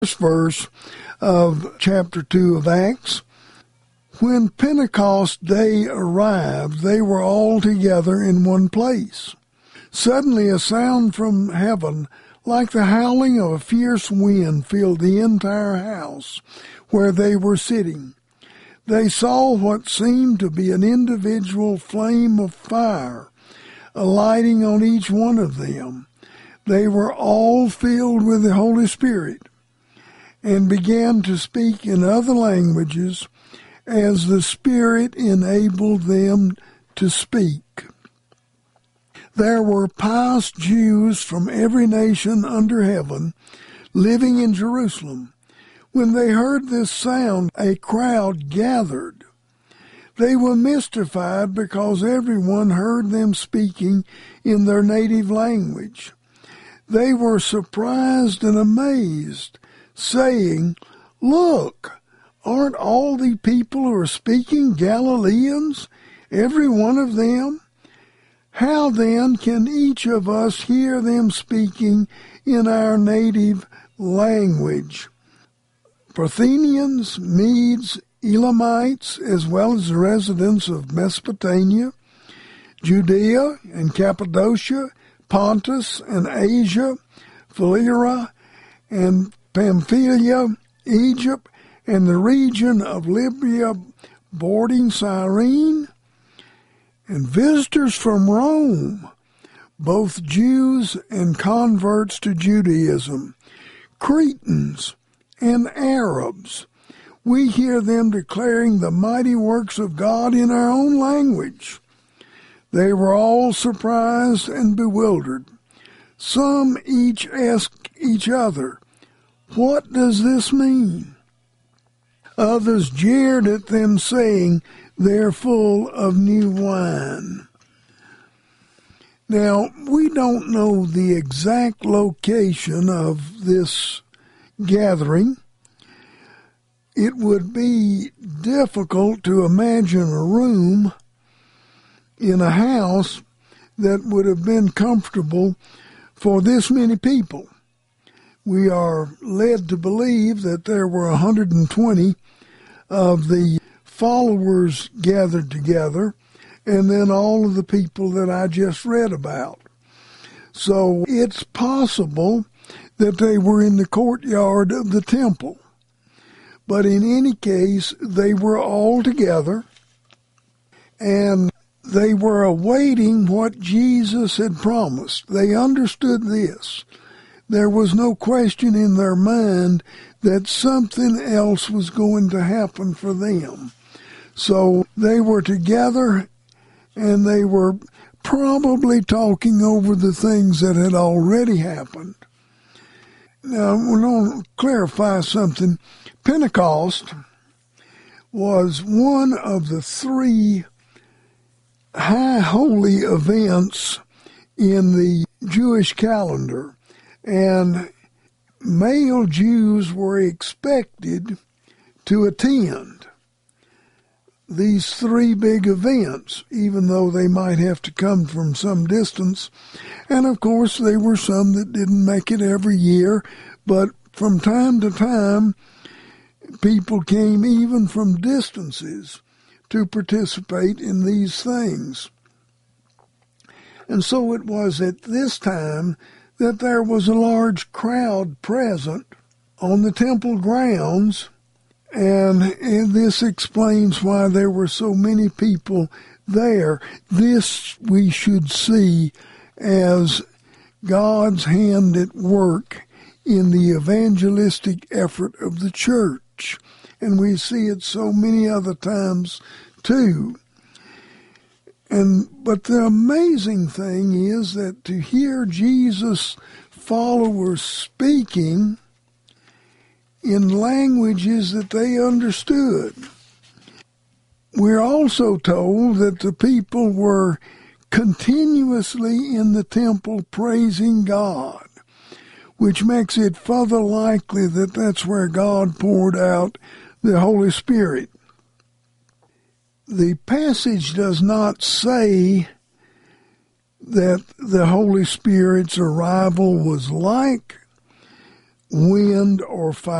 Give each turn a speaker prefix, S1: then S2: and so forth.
S1: first verse of chapter 2 of Acts. When Pentecost Day arrived, they were all together in one place. Suddenly a sound from heaven, like the howling of a fierce wind, filled the entire house where they were sitting. They saw what seemed to be an individual flame of fire alighting on each one of them. They were all filled with the Holy Spirit and began to speak in other languages as the Spirit enabled them to speak. There were pious Jews from every nation under heaven living in Jerusalem. When they heard this sound, a crowd gathered. They were mystified because everyone heard them speaking in their native language. They were surprised and amazed, saying, "Look, aren't all the people who are speaking Galileans, every one of them? How then can each of us hear them speaking in our native language?" Parthians, Medes, Elamites, as well as the residents of Mesopotamia, Judea and Cappadocia, Pontus and Asia, Phrygia and Pamphylia, Egypt, and the region of Libya bordering Cyrene, and visitors from Rome, both Jews and converts to Judaism, Cretans and Arabs. We hear them declaring the mighty works of God in our own language. They were all surprised and bewildered. Some each asked each other, "What does this mean?" Others jeered at them, saying, "They're full of new wine." Now, we don't know the exact location of this gathering. It would be difficult to imagine a room in a house that would have been comfortable for this many people. We are led to believe that there were 120 of the followers gathered together, and then all of the people that I just read about. So it's possible that they were in the courtyard of the temple. But in any case, they were all together, and they were awaiting what Jesus had promised. They understood this. There was no question in their mind that something else was going to happen for them. So they were together, and they were probably talking over the things that had already happened. Now, we're going to clarify something. Pentecost was one of the three high holy events in the Jewish calendar, and male Jews were expected to attend these three big events, even though they might have to come from some distance. And of course, there were some that didn't make it every year, but from time to time, people came even from distances to participate in these things. And so it was at this time that there was a large crowd present on the temple grounds, and this explains why there were so many people there. This we should see as God's hand at work in the evangelistic effort of the church. And we see it so many other times too. But the amazing thing is that to hear Jesus' followers speaking in languages that they understood. We're also told that the people were continuously in the temple praising God, which makes it further likely that that's where God poured out the Holy Spirit. The passage does not say that the Holy Spirit's arrival was like wind or fire.